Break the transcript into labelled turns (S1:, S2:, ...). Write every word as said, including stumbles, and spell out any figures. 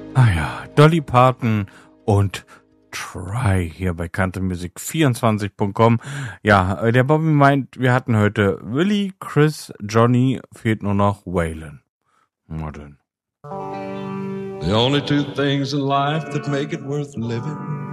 S1: Ah ja, Dolly Parton und Try hier bei country music vierundzwanzig punkt com. Ja, der Bobby meint, wir hatten heute Willie, Chris, Johnny, fehlt nur noch Waylon.
S2: The only two things in life that make it worth living